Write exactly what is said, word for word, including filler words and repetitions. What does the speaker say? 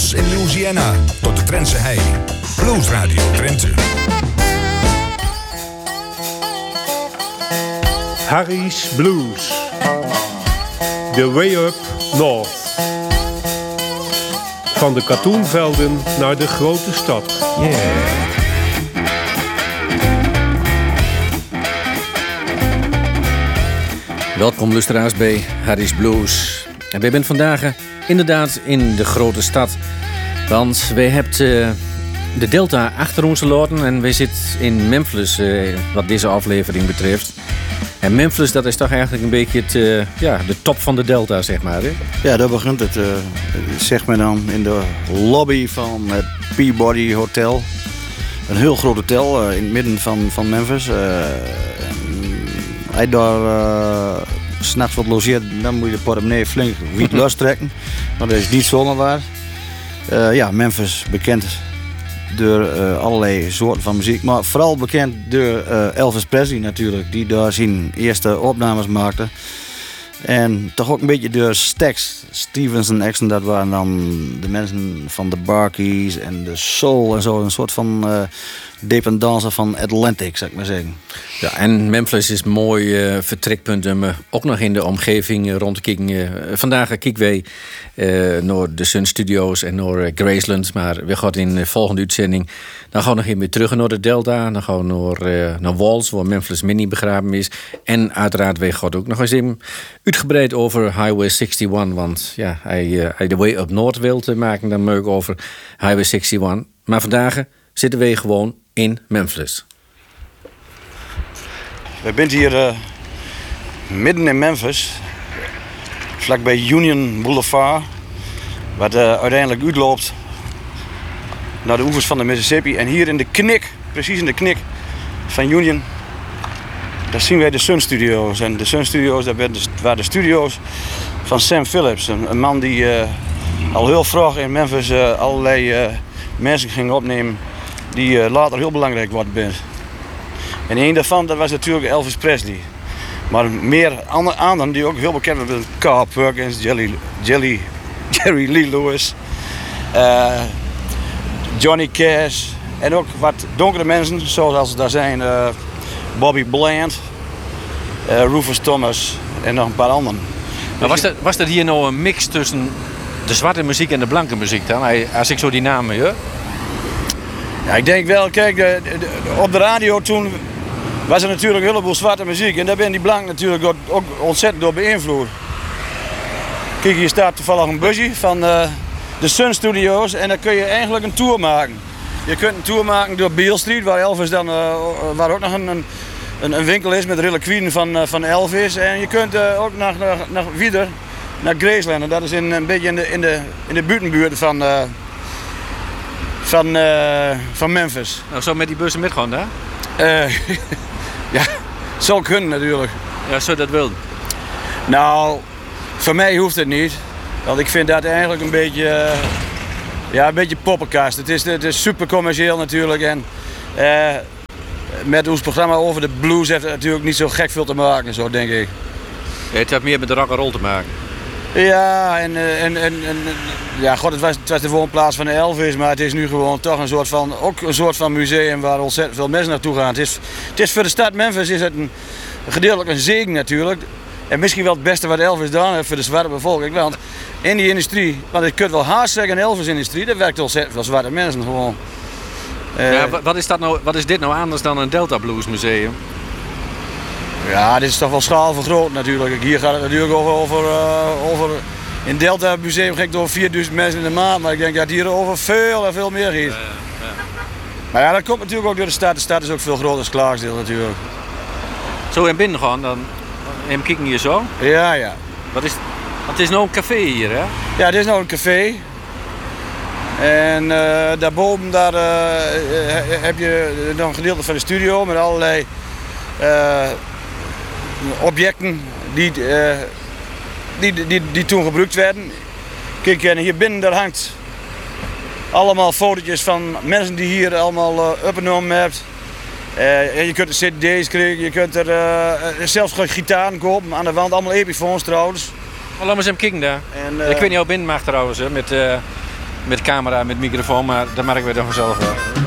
Wales en Louisiana tot de Drentse hei. Blues Radio Drenthe. Harry's Blues. The Way Up North. Van de katoenvelden naar de grote stad. Yeah. Welkom luisteraars bij Harry's Blues. En wij zijn vandaag inderdaad in de grote stad. Want wij hebben uh, de Delta achter ons gelaten en wij zitten in Memphis, uh, wat deze aflevering betreft. En Memphis, dat is toch eigenlijk een beetje het, uh, ja, de top van de Delta, zeg maar. Hè? Ja, daar begint het, uh, zegt men dan, in de lobby van het Peabody Hotel. Een heel groot hotel uh, in het midden van, van Memphis. Uh, Als je daar uh, s'nachts wat logeert, dan moet je de portemonnee flink wiet lostrekken. Maar dat is niet zomaar waar. Uh, ja, Memphis bekend door uh, allerlei soorten van muziek. Maar vooral bekend door uh, Elvis Presley natuurlijk, die daar zijn eerste opnames maakte. En toch ook een beetje door Stax Stevens en Exxon, dat waren dan de mensen van de Barkeys en de Soul en zo. Een soort van uh, dependance van Atlantic, zou ik maar zeggen. Ja, en Memphis is een mooi uh, vertrekpunt om uh, ook nog in de omgeving uh, rond te kijken. Uh, vandaag kijken wij uh, naar de Sun Studios en naar uh, Graceland. Maar we gaan in de volgende uitzending, dan gaan we nog even weer terug naar de Delta. Dan gaan we naar, uh, naar Walls, waar Memphis Minnie begraven is. En uiteraard, wij gaan ook nog eens even uitgebreid over Highway eenenzestig. Want ja, hij, uh, hij de Way Up North wil te maken, dan meuk over Highway eenenzestig. Maar vandaag zitten wij gewoon in Memphis. We zijn hier uh, midden in Memphis, vlakbij Union Boulevard, wat uh, uiteindelijk uitloopt naar de oevers van de Mississippi. En hier in de knik, precies in de knik van Union, daar zien wij de Sun Studios. En de Sun Studios, dat waren de studio's van Sam Phillips, een, een man die uh, al heel vroeg in Memphis uh, allerlei uh, mensen ging opnemen die uh, later heel belangrijk worden bent. En een daarvan, dat was natuurlijk Elvis Presley. Maar meer andere anderen die ook heel bekend waren. Carl Perkins, Jelly, Jelly, Jerry Lee Lewis, uh, Johnny Cash. En ook wat donkere mensen, zoals daar zijn uh, Bobby Bland, uh, Rufus Thomas en nog een paar anderen. Maar was, er, was er hier nou een mix tussen de zwarte muziek en de blanke muziek dan? Als ik zo die namen hoor. Ja, ik denk wel, kijk, de, de, de, op de radio toen was er natuurlijk een heleboel zwarte muziek. En daar ben die blank natuurlijk ook, ook ontzettend door beïnvloed. Kijk, hier staat toevallig een busje van uh, de Sun Studios. En dan kun je eigenlijk een tour maken. Je kunt een tour maken door Beale Street, waar Elvis dan, uh, waar ook nog een, een, een winkel is met reliquieën van, uh, van Elvis. En je kunt uh, ook naar, naar, naar Wieder, naar Graceland. En dat is in, een beetje in de, in de, in de buitenbuurt van... Uh, Van, uh, van Memphis. Nou, zou met die bussen metgaan daar? Uh, ja, zou kunnen natuurlijk. Ja, zou dat willen? Nou, voor mij hoeft het niet. Want ik vind dat eigenlijk een beetje, uh, ja, een beetje poppenkast. Het is, het is super commercieel natuurlijk. En uh, met ons programma over de blues heeft het natuurlijk niet zo gek veel te maken, zo denk ik. Ja, het heeft meer met de rock'n'roll te maken. Ja, en, en, en, en ja, god, het was, het was de woonplaats van Elvis, maar het is nu gewoon toch een soort van, ook een soort van museum waar ontzettend veel mensen naartoe gaan. Het is, het is voor de stad Memphis is het een, gedeeltelijk een zegen natuurlijk. En misschien wel het beste wat Elvis gedaan heeft voor de zwarte bevolking. Want in die industrie, want ik kunt wel haast zeggen, Elvis-industrie, daar werkt ontzettend veel zwarte mensen gewoon. Uh, ja, wat, is dat nou, wat is dit nou anders dan een Delta Blues museum? Ja, dit is toch wel schaalvergroot natuurlijk. Hier gaat het natuurlijk over, over, uh, over in Delta Museum ging het over vierduizend mensen in de maand, maar ik denk dat het hier over veel en veel meer gaat. Ja, ja, ja. Maar ja, dat komt natuurlijk ook door de stad. De stad is ook veel groter als Clarksdale natuurlijk. Zo in binnen gaan, dan even kijken hier zo. Ja, ja. Wat is, want het is nou een café hier, hè? Ja, het is nou een café. En uh, daarboven daar, uh, heb je nog een gedeelte van de studio met allerlei uh, objecten die, uh, die, die, die, die toen gebruikt werden. Kijk, en hier binnen daar hangt allemaal fotootjes van mensen die hier allemaal uh, opgenomen hebben. Uh, je kunt er cd's krijgen, je kunt er uh, zelfs gitaren kopen aan de wand, allemaal Epiphones trouwens. Maar laat maar eens even kijken daar. En, uh, ik weet niet hoe binnen mag trouwens, hè, met... Uh... met camera, met microfoon, maar dat merken we dan vanzelf wel.